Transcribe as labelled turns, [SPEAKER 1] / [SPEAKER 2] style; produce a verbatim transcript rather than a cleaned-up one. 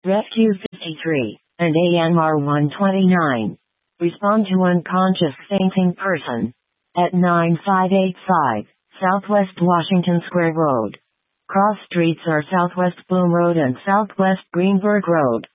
[SPEAKER 1] Rescue fifty-three, and A M R one twenty-nine. Respond to unconscious fainting person. At nine five eight five, Southwest Washington Square Road. Cross streets are Southwest Bloom Road and Southwest Greenberg Road.